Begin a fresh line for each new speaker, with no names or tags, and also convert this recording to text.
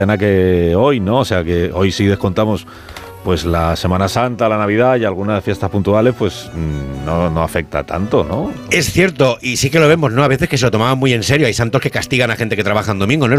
que hoy, ¿no? O sea que hoy sí descontamos pues la Semana Santa, la Navidad y algunas fiestas puntuales, pues no afecta tanto, ¿no?
Es cierto, y sí que lo vemos, ¿no? A veces que se lo tomaban muy en serio. Hay santos que castigan a gente que trabaja en domingo, ¿no?